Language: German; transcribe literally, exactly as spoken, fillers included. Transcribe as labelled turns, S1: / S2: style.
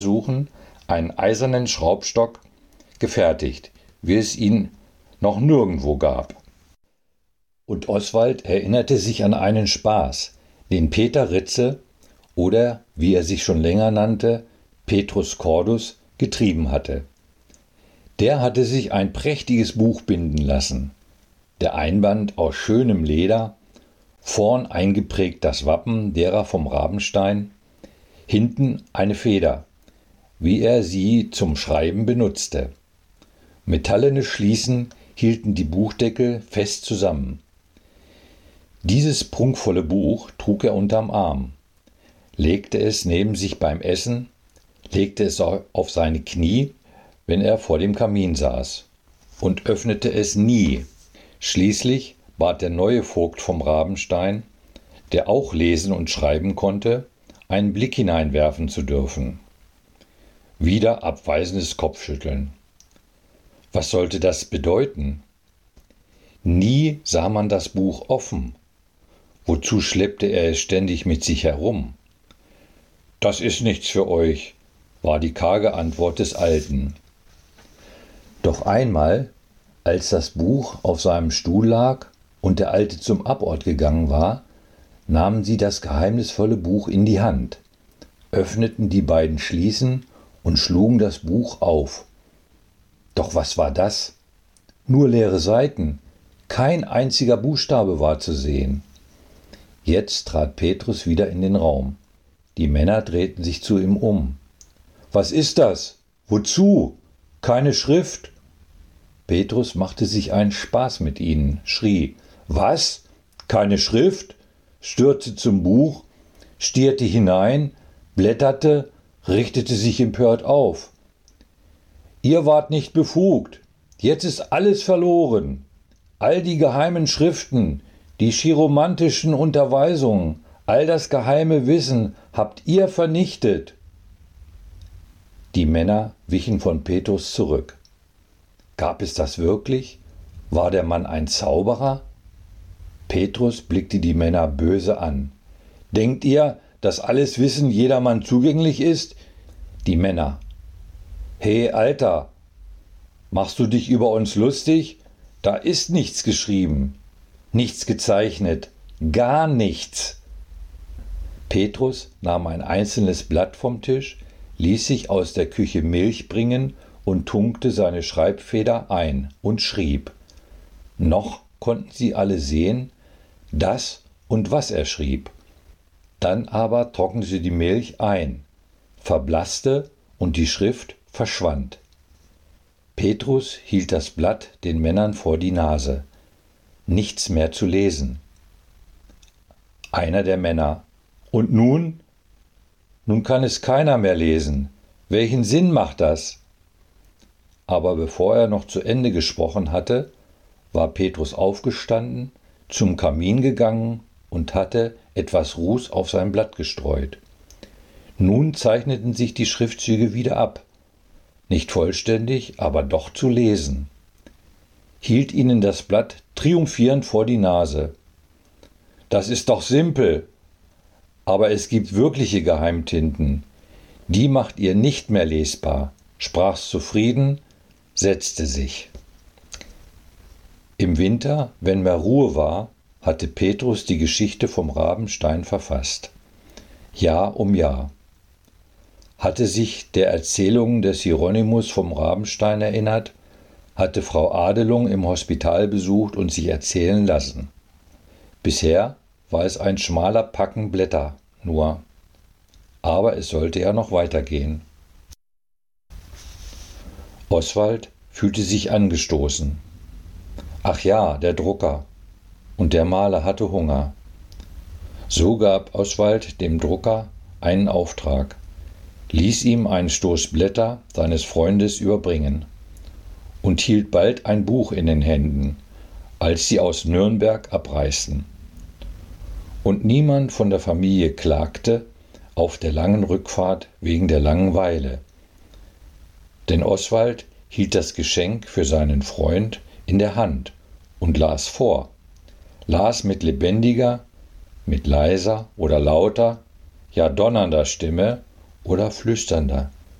S1: Versuchen einen eisernen Schraubstock gefertigt, wie es ihn noch nirgendwo gab. Und Oswald erinnerte sich an einen Spaß, den Peter Ritze oder, wie er sich schon länger nannte, Petrus Cordus, getrieben hatte. Der hatte sich ein prächtiges Buch binden lassen. Der Einband aus schönem Leder, vorn eingeprägt das Wappen derer vom Rabenstein, hinten eine Feder, wie er sie zum Schreiben benutzte. Metallene Schließen hielten die Buchdeckel fest zusammen. Dieses prunkvolle Buch trug er unterm Arm, legte es neben sich beim Essen, legte es auf seine Knie, wenn er vor dem Kamin saß, und öffnete es nie. Schließlich bat der neue Vogt vom Rabenstein, der auch lesen und schreiben konnte, einen Blick hineinwerfen zu dürfen. Wieder abweisendes Kopfschütteln. Was sollte das bedeuten? Nie sah man das Buch offen. Wozu schleppte er es ständig mit sich herum? Das ist nichts für euch, war die karge Antwort des Alten. Doch einmal, als das Buch auf seinem Stuhl lag und der Alte zum Abort gegangen war, nahmen sie das geheimnisvolle Buch in die Hand, öffneten die beiden Schließen und schlugen das Buch auf. Doch was war das? Nur leere Seiten, kein einziger Buchstabe war zu sehen. Jetzt trat Petrus wieder in den Raum. Die Männer drehten sich zu ihm um. »Was ist das? Wozu? Keine Schrift?« Petrus machte sich einen Spaß mit ihnen, schrie, »Was? Keine Schrift?«, stürzte zum Buch, stierte hinein, blätterte, richtete sich empört auf. »Ihr wart nicht befugt, jetzt ist alles verloren. All die geheimen Schriften, die chiromantischen Unterweisungen, all das geheime Wissen habt ihr vernichtet.« Die Männer wichen von Petrus zurück. Gab es das wirklich? War der Mann ein Zauberer? Petrus blickte die Männer böse an. »Denkt ihr, dass alles Wissen jedermann zugänglich ist?« Die Männer. »He, Alter, machst du dich über uns lustig? Da ist nichts geschrieben, nichts gezeichnet, gar nichts.« Petrus nahm ein einzelnes Blatt vom Tisch, ließ sich aus der Küche Milch bringen und tunkte seine Schreibfeder ein und schrieb. Noch konnten sie alle sehen, dass und was er schrieb. Dann aber trocknete die Milch ein, verblasste und die Schrift verschwand. Petrus hielt das Blatt den Männern vor die Nase. Nichts mehr zu lesen. Einer der Männer. »Und nun? Nun kann es keiner mehr lesen. Welchen Sinn macht das?« Aber bevor er noch zu Ende gesprochen hatte, war Petrus aufgestanden, zum Kamin gegangen und hatte etwas Ruß auf sein Blatt gestreut. Nun zeichneten sich die Schriftzüge wieder ab, nicht vollständig, aber doch zu lesen. Hielt ihnen das Blatt triumphierend vor die Nase. »Das ist doch simpel, aber es gibt wirkliche Geheimtinten. Die macht ihr nicht mehr lesbar«, sprach's zufrieden, setzte sich. Im Winter, wenn mehr Ruhe war, hatte Petrus die Geschichte vom Rabenstein verfasst. Jahr um Jahr. Hatte sich der Erzählungen des Hieronymus vom Rabenstein erinnert, hatte Frau Adelung im Hospital besucht und sich erzählen lassen. Bisher war es ein schmaler Packen Blätter nur. Aber es sollte ja noch weitergehen. Oswald fühlte sich angestoßen. Ach ja, der Drucker. Und der Maler hatte Hunger. So gab Oswald dem Drucker einen Auftrag, ließ ihm einen Stoß Blätter seines Freundes überbringen und hielt bald ein Buch in den Händen, als sie aus Nürnberg abreisten. Und niemand von der Familie klagte auf der langen Rückfahrt wegen der Langeweile. Denn Oswald hielt das Geschenk für seinen Freund in der Hand und las vor, las mit lebendiger, mit leiser oder lauter, ja donnernder Stimme oder flüsternder,